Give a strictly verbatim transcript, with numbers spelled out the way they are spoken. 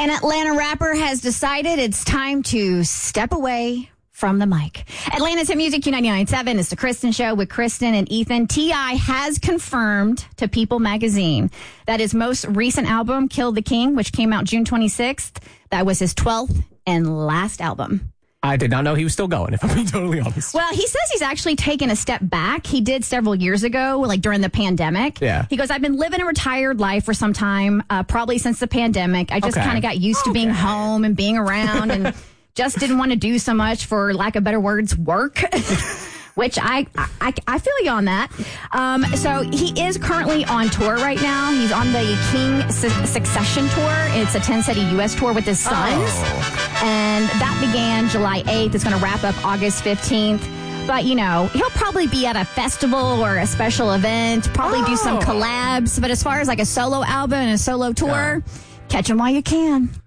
An Atlanta rapper has decided it's time to step away from the mic. Atlanta's Hit Music Q ninety-nine point seven is the Kristen Show with Kristen and Ethan. T I has confirmed to People magazine that his most recent album, Kill the King, which came out June twenty-sixth, that was his twelfth and last album. I did not know he was still going, if I'm being totally honest. Well, he says he's actually taken a step back. He did several years ago, like during the pandemic. Yeah. He goes, I've been living a retired life for some time, uh, probably since the pandemic. I just Okay. kind of got used to being Okay. home and being around and just didn't want to do so much, for lack of better words, work. Which I, I I feel you on that. Um, so he is currently on tour right now. He's on the King Su- Succession Tour. It's a ten-city U S tour with his sons. Oh. And that began July eighth. It's going to wrap up August fifteenth. But, you know, he'll probably be at a festival or a special event, probably Oh. do some collabs. But as far as like a solo album and a solo tour, Yeah. catch him while you can.